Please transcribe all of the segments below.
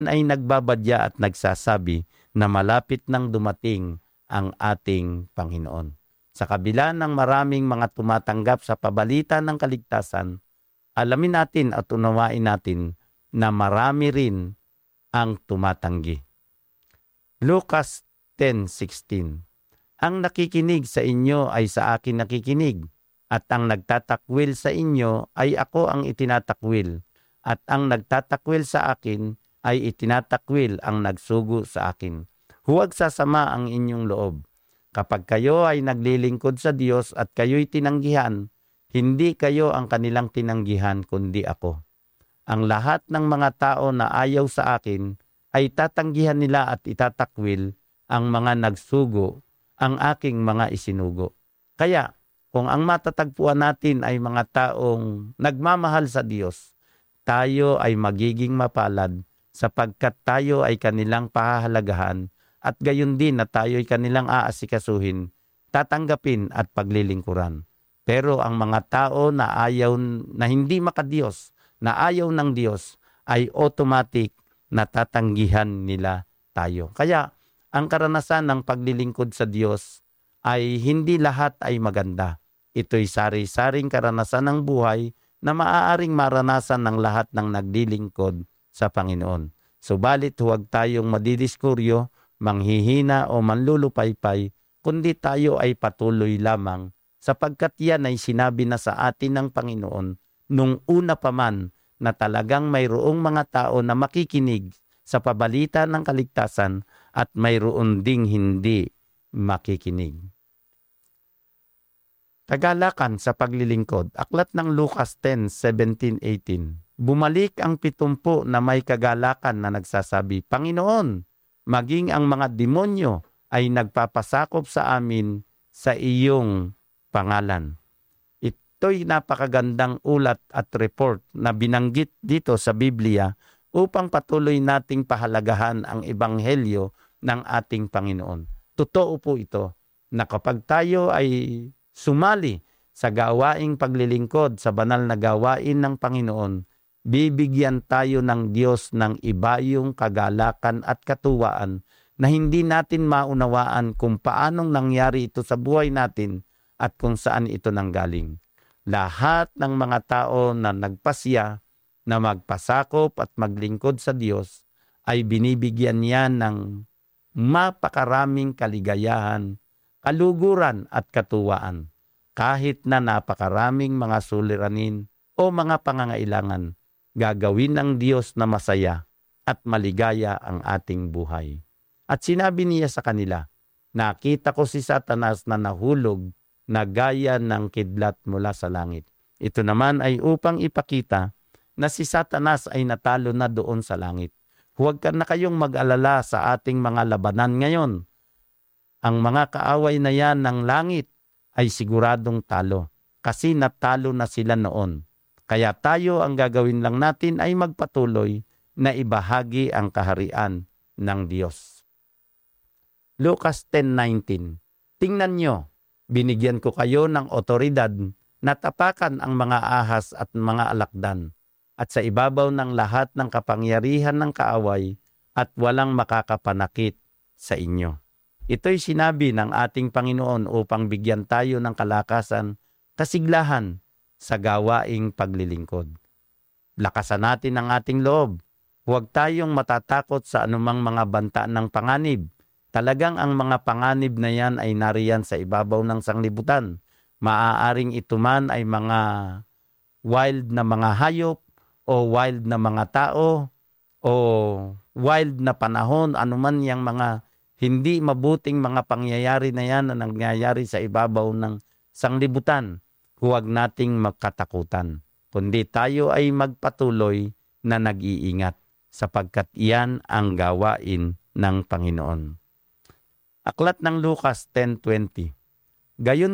ay nagbabadya at nagsasabi na malapit nang dumating ang ating Panginoon. Sa kabila ng maraming mga tumatanggap sa pabalita ng kaligtasan, alamin natin at unawain natin na marami rin ang tumatanggi. Lucas 10:16. Ang nakikinig sa inyo ay sa akin nakikinig, at ang nagtatakwil sa inyo ay ako ang itinatakwil, at ang nagtatakwil sa akin ay itinatakwil ang nagsugo sa akin. Huwag sasama ang inyong loob. Kapag kayo ay naglilingkod sa Diyos at kayo'y tinanggihan, hindi kayo ang kanilang tinanggihan kundi ako. Ang lahat ng mga tao na ayaw sa akin ay tatanggihan nila at itatakwil ang mga nagsugo, ang aking mga isinugo. Kaya kung ang matatagpuan natin ay mga taong nagmamahal sa Diyos, tayo ay magiging mapalad sapagkat tayo ay kanilang pahahalagahan at gayon din na tayo ay kanilang aasikasuhin, tatanggapin at paglilingkuran. Pero ang mga tao na hindi makadiyos, na ayaw ng Diyos, ay automatic na tatanggihan nila tayo. Kaya ang karanasan ng paglilingkod sa Diyos ay hindi lahat ay maganda. Ito'y sari-saring karanasan ng buhay na maaaring maranasan ng lahat ng naglilingkod sa Panginoon. Subalit huwag tayong madidiskuryo, manghihina o manlulupaypay, kundi tayo ay patuloy lamang sapagkat yan ay sinabi na sa atin ng Panginoon nung una pa man na talagang mayroong mga tao na makikinig sa pabalita ng kaligtasan at mayroon ding hindi makikinig. Kagalakan sa paglilingkod. Aklat ng Lucas 10:17-18. Bumalik ang 70 na may kagalakan na nagsasabi, Panginoon, maging ang mga demonyo ay nagpapasakop sa amin sa iyong pangalan. Ito'y napakagandang ulat at report na binanggit dito sa Biblia upang patuloy nating pahalagahan ang ebanghelyo ng ating Panginoon. Totoo po ito na kapag tayo ay sumali sa gawaing paglilingkod sa banal na gawain ng Panginoon, bibigyan tayo ng Diyos ng ibayong kagalakan at katuwaan na hindi natin maunawaan kung paanong nangyari ito sa buhay natin at kung saan ito nanggaling. Lahat ng mga tao na nagpasya na magpasakop at maglingkod sa Diyos ay binibigyan niya ng mapakaraming kaligayahan, kaluguran at katuwaan. Kahit na napakaraming mga suliranin o mga pangangailangan, gagawin ng Diyos na masaya at maligaya ang ating buhay. At sinabi niya sa kanila, nakita ko si Satanas na nahulog na gaya ng kidlat mula sa langit. Ito naman ay upang ipakita na si Satanas ay natalo na doon sa langit. Huwag ka na kayong mag-alala sa ating mga labanan ngayon. Ang mga kaaway na yan ng langit ay siguradong talo kasi natalo na sila noon. Kaya tayo ang gagawin lang natin ay magpatuloy na ibahagi ang kaharian ng Diyos. Lucas 10:19. Tingnan nyo, binigyan ko kayo ng otoridad na tapakan ang mga ahas at mga alakdan at sa ibabaw ng lahat ng kapangyarihan ng kaaway at walang makakapanakit sa inyo. Ito'y sinabi ng ating Panginoon upang bigyan tayo ng kalakasan, kasiglahan sa gawaing paglilingkod. Lakasan natin ang ating loob. Huwag tayong matatakot sa anumang mga banta ng panganib. Talagang ang mga panganib na yan ay nariyan sa ibabaw ng sanglibutan. Maaaring ito man ay mga wild na mga hayop o wild na mga tao o wild na panahon, anuman yang mga hindi mabuting mga pangyayari na yan na nangyayari sa ibabaw ng sanglibutan. Huwag nating magkatakutan, kundi tayo ay magpatuloy na nag-iingat sapagkat iyan ang gawain ng Panginoon. Aklat ng Lucas 10:20. Gayon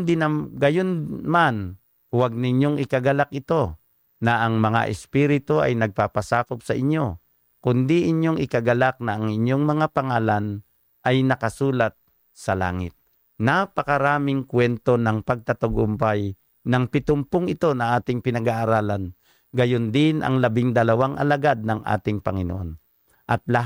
man, huwag ninyong ikagalak ito na ang mga espiritu ay nagpapasakop sa inyo, kundi inyong ikagalak na ang inyong mga pangalan ay nakasulat sa langit. Napakaraming kwento ng pagtatagumpay ng 70 ito na ating pinag-aaralan. Gayon din ang 12 alagad ng ating Panginoon. at lahat